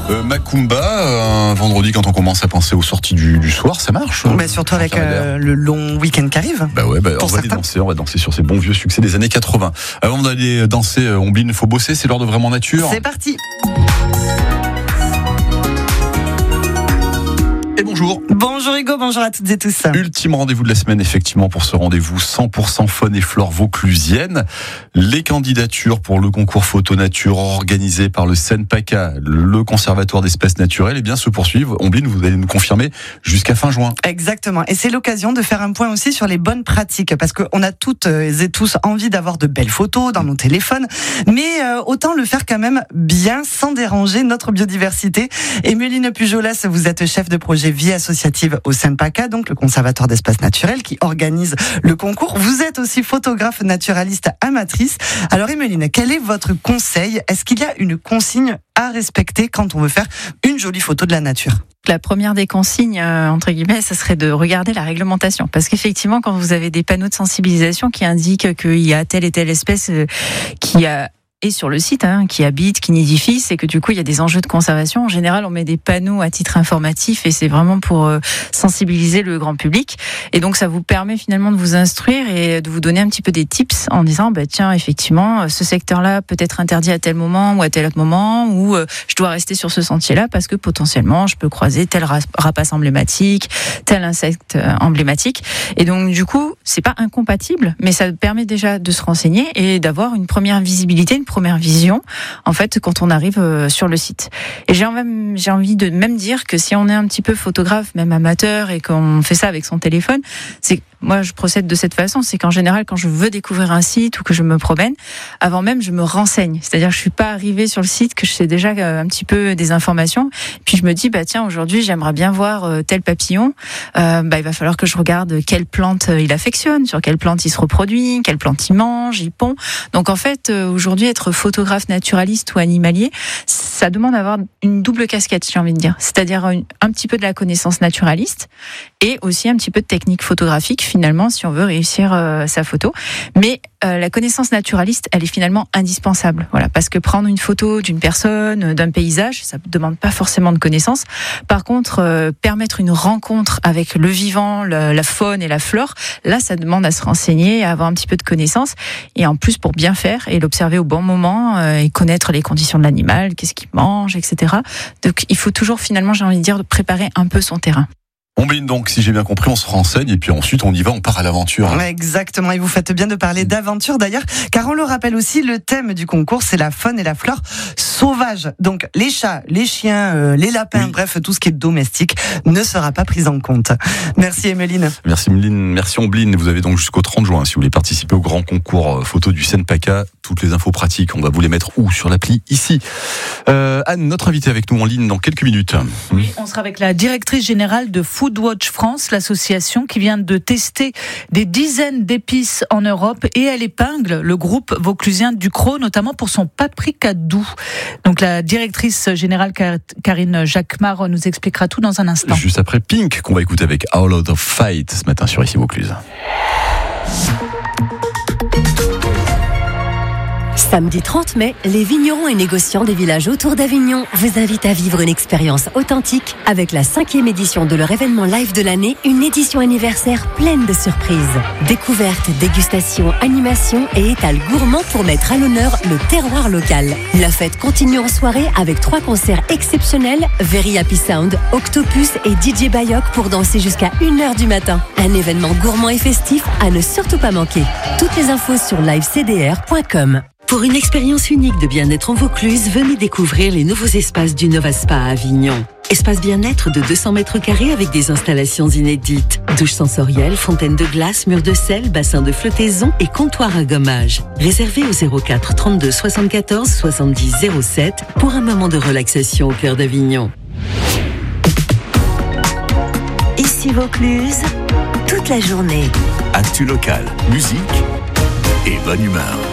Macumba, un vendredi quand on commence à penser aux sorties du soir, ça marche. Mais surtout avec le long week-end qui arrive. On va danser sur ces bons vieux succès des années 80. Avant d'aller danser, Omblin, faut bosser, c'est l'heure de Vraiment Nature. C'est parti. Et bonjour. Bonjour Hugo, bonjour à toutes et tous. Ultime rendez-vous de la semaine, effectivement, pour ce rendez-vous 100% faune et flore vauclusienne. Les candidatures pour le concours photo nature organisé par le CNPACA, le Conservatoire d'espèces naturelles, se poursuivent. Omblin, vous allez nous confirmer jusqu'à fin juin. Exactement. Et c'est l'occasion de faire un point aussi sur les bonnes pratiques, parce qu'on a toutes et tous envie d'avoir de belles photos dans nos téléphones, mais autant le faire quand même bien, sans déranger notre biodiversité. Emeline Pujolas, vous êtes chef de projet vie associative au CNPACA, donc le Conservatoire d'espaces naturels qui organise le concours. Vous êtes aussi photographe naturaliste amatrice. Alors Emeline, quel est votre conseil ? Est-ce qu'il y a une consigne à respecter quand on veut faire une jolie photo de la nature ? La première des consignes, entre guillemets, ça serait de regarder la réglementation. Parce qu'effectivement, quand vous avez des panneaux de sensibilisation qui indiquent qu'il y a telle et telle espèce qui a et sur le site, qui habite, qui nidifie, c'est que du coup il y a des enjeux de conservation. En général, on met des panneaux à titre informatif et c'est vraiment pour sensibiliser le grand public. Et donc ça vous permet finalement de vous instruire et de vous donner un petit peu des tips en disant tiens, effectivement, ce secteur-là peut être interdit à tel moment ou à tel autre moment, ou je dois rester sur ce sentier-là parce que potentiellement je peux croiser tel rapace emblématique, tel insecte emblématique. Et donc du coup, c'est pas incompatible, mais ça permet déjà de se renseigner et d'avoir une première visibilité, une première vision, en fait, quand on arrive sur le site. Et j'ai envie de même dire que si on est un petit peu photographe, même amateur, et qu'on fait ça avec son téléphone, moi, je procède de cette façon, c'est qu'en général, quand je veux découvrir un site ou que je me promène, avant même, je me renseigne. C'est-à-dire, je suis pas arrivée sur le site, que je sais déjà un petit peu des informations. Puis je me dis, tiens, aujourd'hui, j'aimerais bien voir tel papillon. Il va falloir que je regarde quelle plante il affectionne, sur quelle plante il se reproduit, quelle plante il mange, il pond. Donc, en fait, aujourd'hui, être photographe naturaliste ou animalier, ça demande d'avoir une double casquette, j'ai envie de dire. C'est-à-dire un petit peu de la connaissance naturaliste et aussi un petit peu de technique photographique, finalement, si on veut réussir sa photo. Mais la connaissance naturaliste, elle est finalement indispensable. Voilà, parce que prendre une photo d'une personne, d'un paysage, ça ne demande pas forcément de connaissance. Par contre, permettre une rencontre avec le vivant, la faune et la flore, là, ça demande à se renseigner, à avoir un petit peu de connaissance. Et en plus, pour bien faire et l'observer au bon moment et connaître les conditions de l'animal, qu'est-ce qu'il mange, etc. Donc, il faut toujours, finalement, j'ai envie de dire, de préparer un peu son terrain. Omblin, donc, si j'ai bien compris, on se renseigne et puis ensuite on y va, on part à l'aventure. Exactement, et vous faites bien de parler d'aventure d'ailleurs, car on le rappelle aussi, le thème du concours, c'est la faune et la flore sauvage. Donc les chats, les chiens, les lapins, bref, tout ce qui est domestique ne sera pas pris en compte. Merci Emeline. Merci Emeline, merci Omblin. Vous avez donc jusqu'au 30 juin si vous voulez participer au grand concours photo du CNPACA. Toutes les infos pratiques, on va vous les mettre où ? Sur l'appli ici. Anne, notre invitée avec nous en ligne dans quelques minutes. Oui, on sera avec la directrice générale de Foodwatch France, l'association qui vient de tester des dizaines d'épices en Europe, et elle épingle le groupe vauclusien Ducros, notamment pour son paprika doux. Donc la directrice générale Karine Jacquemart nous expliquera tout dans un instant. Juste après Pink, qu'on va écouter avec All Out of Fight ce matin sur Ici Vaucluse. Samedi 30 mai, les vignerons et négociants des villages autour d'Avignon vous invitent à vivre une expérience authentique avec la 5e édition de leur événement live de l'année, une édition anniversaire pleine de surprises. Découvertes, dégustations, animations et étals gourmands pour mettre à l'honneur le terroir local. La fête continue en soirée avec 3 concerts exceptionnels, Very Happy Sound, Octopus et DJ Bayok pour danser jusqu'à 1h du matin. Un événement gourmand et festif à ne surtout pas manquer. Toutes les infos sur livecdr.com. Pour une expérience unique de bien-être en Vaucluse, venez découvrir les nouveaux espaces du Nova Spa à Avignon. Espace bien-être de 200 mètres carrés avec des installations inédites. Douche sensorielle, fontaine de glace, mur de sel, bassin de flottaison et comptoir à gommage. Réservé au 04 32 74 70 07 pour un moment de relaxation au cœur d'Avignon. Ici Vaucluse, toute la journée. Actu locale, musique et bonne humeur.